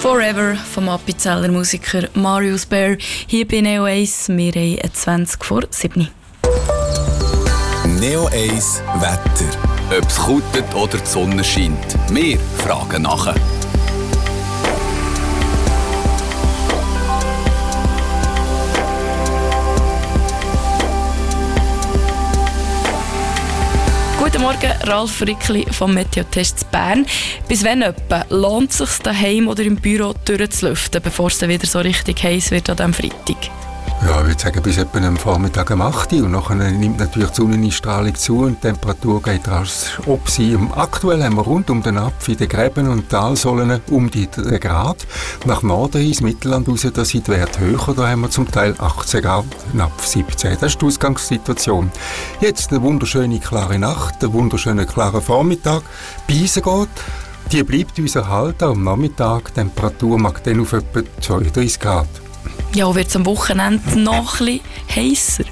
Forever vom Appenzeller Musiker Marius Baer. Hier bei Neo 1, wir haben 20 vor 7. Neo 1 Wetter. Ob es kutet oder die Sonne scheint, wir fragen nachher. Guten Morgen, Ralf Rickli vom Meteotest Bern. Bis wann etwa lohnt es sich daheim oder im Büro durchzulüften, bevor es dann wieder so richtig heiß wird an diesem Freitag? Ja, ich würde sagen, bis etwa am Vormittag um 8 Uhr. Und nachher nimmt natürlich die Sonneneinstrahlung zu und die Temperatur geht rasch ab. Aktuell haben wir rund um den Napf in den Gräben und Talsohlen um die 3 Grad. Nach Norden ins Mittelland raus, da sind die Werte höher. Da haben wir zum Teil 18 Grad, Napf 17. Das ist die Ausgangssituation. Jetzt eine wunderschöne klare Nacht, ein wunderschöner klarer Vormittag. Beise geht. Die bleibt uns erhalten am Nachmittag. Die Temperatur mag dann auf etwa 32 Grad. Ja, wird es am Wochenende noch ein bisschen heißer?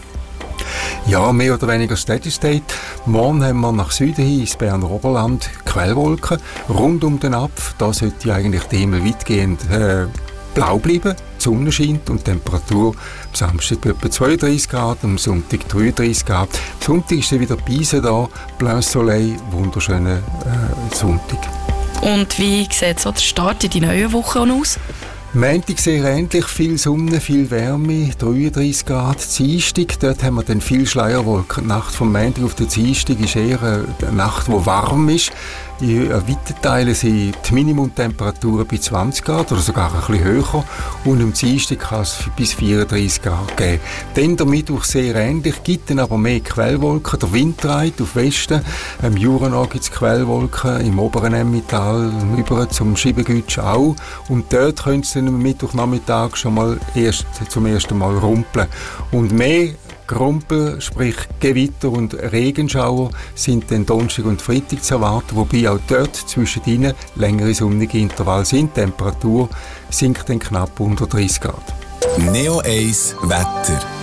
Ja, mehr oder weniger Steady State. Morgen haben wir nach Süden hin ins Berner Oberland Quellwolken. Rund um den Napf, da sollte eigentlich der Himmel weitgehend blau bleiben. Die Sonne scheint und die Temperatur am Samstag etwa 32 Grad, am Sonntag 33 Grad. Am Sonntag ist dann wieder Beise da, Blanc Soleil, wunderschöner Sonntag. Und wie sieht so der Start in die neue Woche aus? Montag sehr ähnlich, viel Sonne, viel Wärme, 33 Grad. Dienstag, dort haben wir dann viel Schleierwolken. Die Nacht vom Montag auf den Dienstag ist eher eine Nacht, die warm ist. In weiten Teilen sind die Minimumtemperaturen bei 20 Grad oder sogar ein bisschen höher. Und am Dienstag kann es bis 34 Grad geben. Dann der Mittwoch sehr ähnlich, gibt dann aber mehr Quellwolken. Der Wind dreht auf Westen. Im Jura gibt es Quellwolken, im oberen Emmental, über zum Schiebengütsch auch. Und dort können es dann am Mittwochnachmittag schon mal zum ersten Mal rumpeln. Und mehr Grumpel, sprich Gewitter und Regenschauer, sind dann Donnerstag und Freitag zu erwarten, wobei auch dort zwischen ihnen längere sonnige Intervalle sind. Die Temperatur sinkt dann knapp unter 30 Grad. Neo 1 Wetter.